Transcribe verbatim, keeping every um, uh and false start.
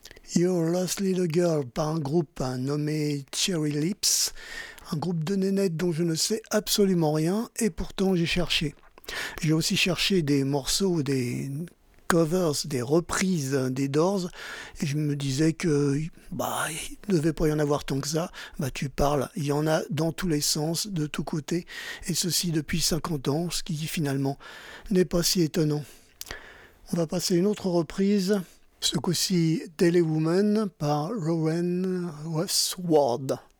Your Lost Little Girl par un groupe hein, nommé Cherry Lips, un groupe de nénettes dont je ne sais absolument rien et pourtant j'ai cherché. J'ai aussi cherché des morceaux, des covers, des reprises des Doors et je me disais que bah il ne devait pas y en avoir tant que ça. Bah tu parles, il y en a dans tous les sens, de tous côtés et ceci depuis cinquante ans, ce qui finalement n'est pas si étonnant. On va passer une autre reprise, ce coup-ci Daily Woman par Rowan Westward.